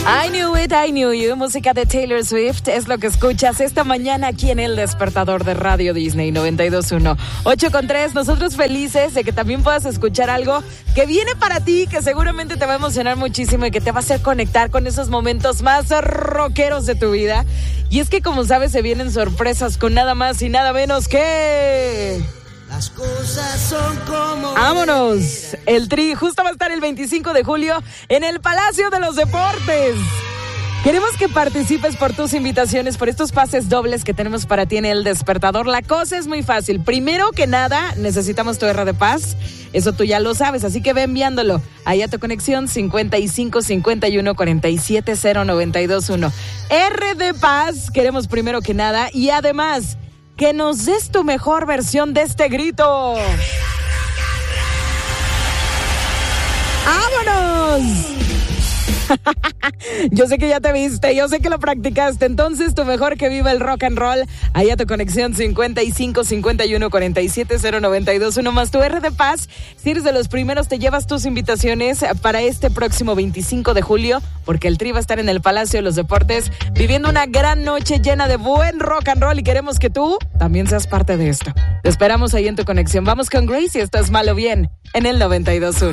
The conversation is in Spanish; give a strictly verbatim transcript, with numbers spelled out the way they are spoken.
I Knew It, I Knew You, música de Taylor Swift, es lo que escuchas esta mañana aquí en El Despertador de Radio Disney noventa y dos punto uno. ocho con tres, nosotros felices de que también puedas escuchar algo que viene para ti, que seguramente te va a emocionar muchísimo y que te va a hacer conectar con esos momentos más rockeros de tu vida. Y es que, como sabes, se vienen sorpresas con nada más y nada menos que... Las cosas son como... ¡Vámonos! El Tri justo va a estar el veinticinco de julio en el Palacio de los Deportes. Queremos que participes por tus invitaciones, por estos pases dobles que tenemos para ti en El Despertador. La cosa es muy fácil. Primero que nada, necesitamos tu R de Paz. Eso tú ya lo sabes, así que ve enviándolo. Ahí a tu conexión cincuenta y cinco cincuenta y uno cuarenta y siete cero noventa y dos uno. R de Paz, queremos primero que nada. Y además... que nos des tu mejor versión de este grito. ¡Vámonos! Yo sé que ya te viste, yo sé que lo practicaste. Entonces, tu mejor que viva el rock and roll. Ahí a tu conexión cincuenta y cinco cincuenta y uno cuarenta y siete cero noventa y dos uno más tu R de Paz. Si eres de los primeros, te llevas tus invitaciones para este próximo veinticinco de julio, porque el Tri va a estar en el Palacio de los Deportes viviendo una gran noche llena de buen rock and roll y queremos que tú también seas parte de esto. Te esperamos ahí en tu conexión. Vamos con Grace y esto es Malo Bien en el noventa y dos punto uno.